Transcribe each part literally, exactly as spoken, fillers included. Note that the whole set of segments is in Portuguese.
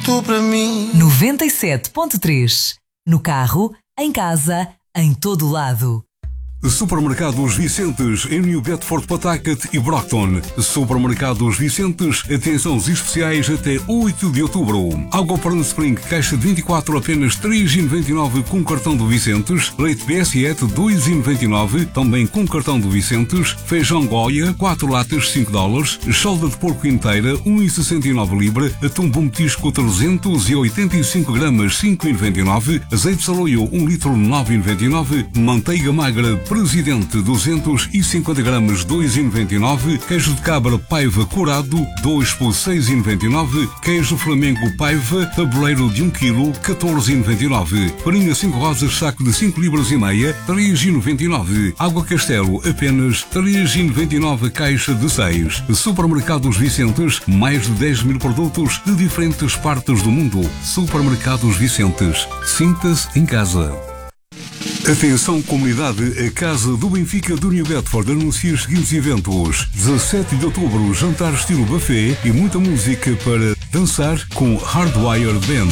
tu para mim. noventa e sete ponto três. No carro, em casa, em todo lado. Supermercados Vicentes em New Bedford, Pawtucket e Brockton. Supermercados Vicentes, atenções especiais até oito de outubro. Água Palm Spring, caixa de vinte e quatro, apenas três vírgula noventa e nove com cartão do Vicentes. Leite B S E T dois vírgula noventa e nove, também com cartão do Vicentes. Feijão Goya, quatro latas, cinco dólares. Chalda de porco inteira, um vírgula sessenta e nove libra. Atum bom petisco, trezentos e oitenta e cinco gramas, cinco vírgula noventa e nove. Azeite Saloio, um litro, nove vírgula noventa e nove. Manteiga magra Presidente, duzentos e cinquenta gramas, dois vírgula noventa e nove. Queijo de cabra Paiva curado, dois por seis vírgula noventa e nove. Queijo Flamengo Paiva, tabuleiro de um quilo, quatorze vírgula noventa e nove. Farinha cinco rosas, saco de cinco libras e meia, três vírgula noventa e nove. Água Castelo, apenas três vírgula noventa e nove, caixa de seis. Supermercados Vicentes, mais de dez mil produtos de diferentes partes do mundo. Supermercados Vicentes, sinta-se em casa. Atenção comunidade, a Casa do Benfica do New Bedford anuncia os seguintes eventos. dezassete de outubro, jantar estilo buffet e muita música para dançar com Hardwire Band.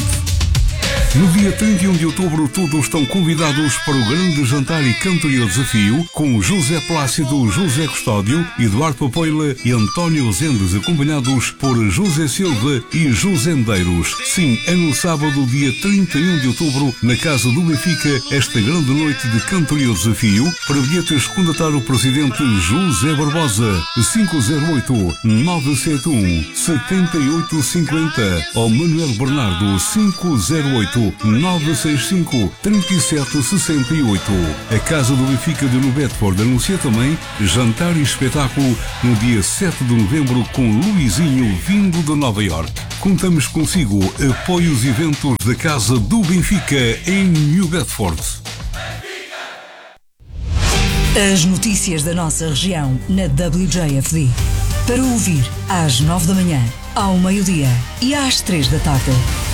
No dia trinta e um de outubro, todos estão convidados para o grande jantar e cantoria desafio com José Plácido, José Custódio, Eduardo Papoila e António Zendes, acompanhados por José Silva e José Medeiros. Sim, é no sábado, dia trinta e um de outubro, na Casa do Benfica, esta grande noite de cantoria desafio. Para bilhetes, contatar o presidente José Barbosa, cinco zero oito, nove sete um, sete oito cinco zero ou Manuel Bernardo, cinco zero oito, nove seis cinco, três sete seis oito. A Casa do Benfica de New Bedford anuncia também jantar e espetáculo no dia sete de novembro com Luizinho, vindo de Nova York. Contamos consigo, apoie os eventos da Casa do Benfica em New Bedford. As notícias da nossa região na W J F D. Para ouvir às nove da manhã, ao meio-dia e às três da tarde.